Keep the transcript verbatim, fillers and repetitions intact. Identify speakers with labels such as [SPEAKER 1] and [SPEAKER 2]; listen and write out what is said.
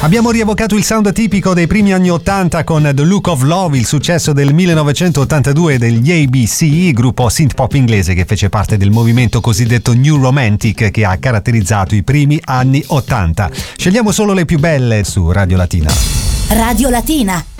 [SPEAKER 1] Abbiamo rievocato il sound tipico dei primi anni ottanta con The Look of Love, il successo del millenovecentottantadue degli A B C, gruppo synth pop inglese che fece parte del movimento cosiddetto New Romantic che ha caratterizzato i primi anni ottanta. Scegliamo solo le più belle su Radio Latina.
[SPEAKER 2] Radio Latina.